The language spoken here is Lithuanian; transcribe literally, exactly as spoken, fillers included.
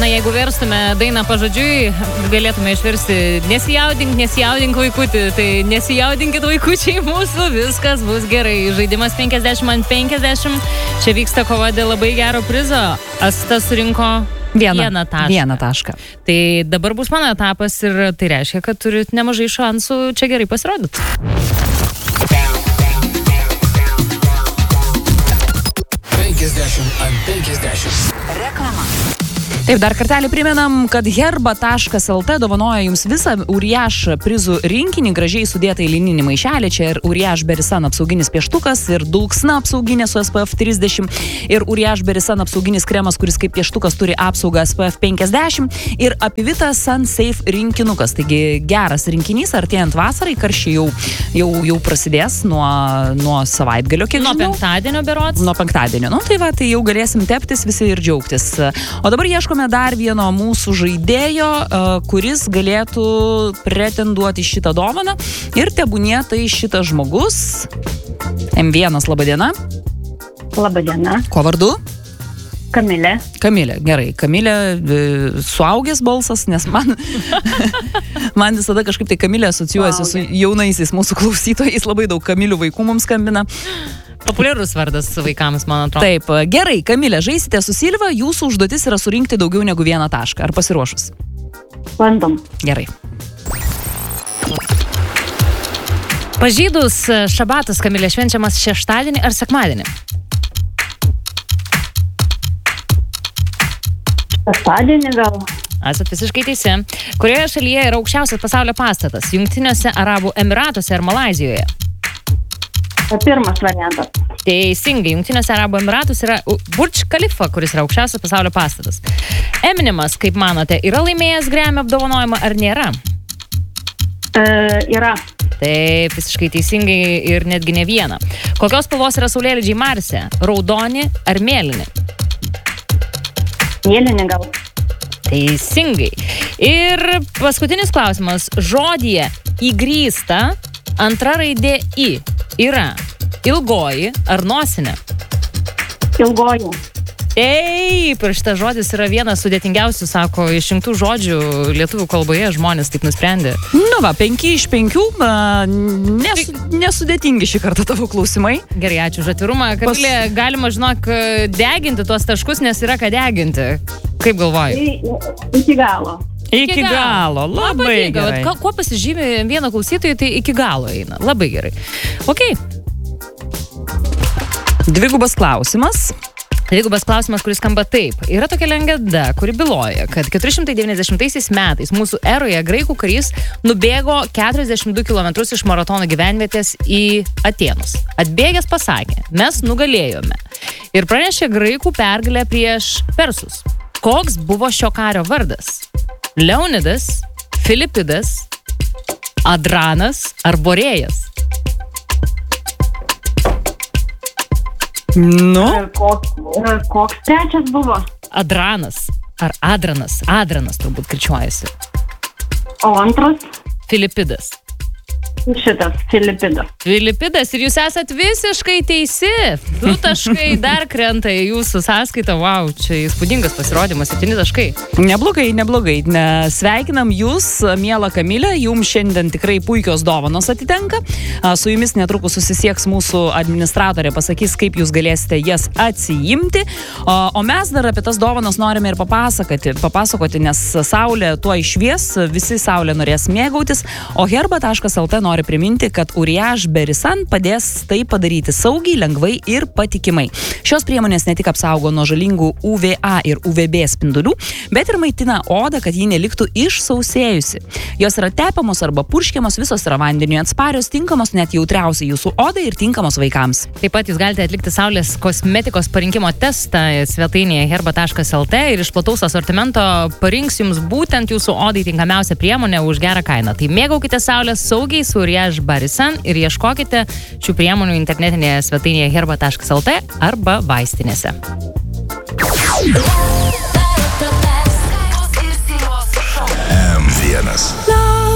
Na, jeigu verstume dainą pažodžiui, galėtume išversti nesijaudink, nesijaudink vaikutį, tai nesijaudinkit vaikučiai mūsų, viskas bus gerai. Žaidimas penkiasdešimt ant penkiasdešimt, čia vyksta kova dėl labai gero prizo. Asta surinko Vieną, vieną, tašką. vieną tašką. Tai dabar bus mano etapas ir tai reiškia, kad turit nemažai šansų čia gerai pasirodyti. penkiasdešimt ant penkiasdešimt. Reklama. Taip, dar kartelį primenam, kad herba taškas lt dovanoja jums visą Uriaš prizų rinkinį, gražiai sudėtą į lininį maišelį. Čia ir Uriaš Berisan apsauginis pieštukas, ir Dulksna apsauginė su S P F trisdešimt, ir Uriaš Berisan apsauginis kremas, kuris kaip pieštukas turi apsaugą S P F penkiasdešimt, ir Apivita Sun Safe rinkinukas. Taigi geras rinkinys, artėjant vasarai, karščiai jau, jau, jau prasidės nuo, nuo savaitgalio, kiek Nuo žinau. penktadienio berods. Nuo penktadienio. Nu, tai va, tai jau galėsim teptis visi ir džiaugtis. O dabar ieškome dar vieno mūsų žaidėjo, kuris galėtų pretenduoti šitą dovaną. Ir tebūnie tai šitas žmogus. M vienas, laba diena. Labą dieną. Kuo vardu? Kamilė. Kamilė, gerai. Kamilė, suaugęs balsas, nes man, man visada kažkaip tai Kamilė asocijuojasi su jaunaisiais mūsų klausytojais. Labai daug Kamilių vaikų mums skambina. Populiarus vardas vaikams, man atrodo. Taip, gerai, Kamilė, žaisite su Silva, jūsų užduotis yra surinkti daugiau negu vieną tašką. Ar pasiruošus? Bandom. Gerai. Pažydus šabatas, Kamilė, švenčiamas šeštadienį ar sekmadienį? Šeštadienį gal. Esat visiškai teisi. Kurioje šalyje yra aukščiausias pasaulio pastatas? Jungtiniuose Arabų Emiratuose ar Malaizijoje? Pirmas variantas. Teisingai, Jungtiniuose Arabų Emiratus yra Burj Khalifa, kuris yra aukščiausias pasaulio pastatas. Eminemas, kaip manote, yra laimėjęs Grammy apdovanojimą ar nėra? E, yra. Taip, visiškai teisingai ir netgi ne vieną. Kokios spalvos yra saulėlydžiai Marse? Raudoni ar mėlyni? Mėlyni gal. Teisingai. Ir paskutinis klausimas. Žodyje įgrįsta antra raidė I yra ilgoji ar nosinė? Ilgoji. Taip, ir šitas žodis yra vienas sudėtingiausių, sako, išrinktų žodžių lietuvių kalboje, žmonės taip nusprendė. Nu va, penki iš penkių, nes, nesudėtingi šį kartą tavo klausimai. Gerai, ačiū už atvirumą. Kamilė, Pas... galima, žinok, deginti tuos taškus, nes yra ką deginti. Kaip galvoji? Iki galo. Iki, iki galo, galo. Labai gerai. Vat, kuo pasižymė vieno klausytojų, tai iki galo eina. Labai gerai. Ok. Dvigubas klausimas. Dvigubas klausimas, kuris skamba taip. Yra tokia legenda, kuri byloja, kad keturi šimtai devyniasdešimtaisiais metais mūsų eroje graikų karys nubėgo keturiasdešimt du kilometrus iš maratono gyvenvietės į Atėnus. Atbėgęs pasakė, mes nugalėjome. Ir pranešė graikų pergalę prieš persus. Koks buvo šio kario vardas? Leonidas, Filipidas, Adranas ar Borėjas? Nu? Koks, koks trečias buvo? Adranas ar Adranas? Adranas turbūt kirčiuojasi. O antras? Filipidas. Šitas, Filipidas. Filipidas, ir jūs esat visiškai teisi. Du taškai dar krenta į jūsų sąskaitą. Wow, čia įspūdingas pasirodymas, septyni taškai. Neblogai, neblogai. Sveikinam jūs, miela Kamilė, jums šiandien tikrai puikios dovanos atitenka. Su jumis netrukus susisieks mūsų administratorė, pasakys, kaip jūs galėsite jas atsiimti. O mes dar apie tas dovanas norime ir papasakoti, papasakoti, nes saulė tuo išvies, visi saulė norės mėgautis, o herba taškas lt nori priminti, kad Uriaš Berisan padės tai padaryti saugiai, lengvai ir patikimai. Šios priemonės ne tik apsaugo nuo žalingų U V A ir U V B spindulių, bet ir maitina odą, kad ji neliktų išsausėjusi. Jos yra tepamos arba purškiamos, visos yra vandeniui atsparios, tinkamos net jautriausiai jūsų odai ir tinkamos vaikams. Taip pat jūs galite atlikti saulės kosmetikos parinkimo testą svetainėje herba taškas lt ir iš plataus asortimento parinks jums būtent jūsų odai tinkamiausią priemonę už gerą kainą. Tai mėgaukite saulės saugiai su Uriaš Berisan ir ieškokite šių priemonių internetinėje svetainėje herba taškas lt arba vaistinėse.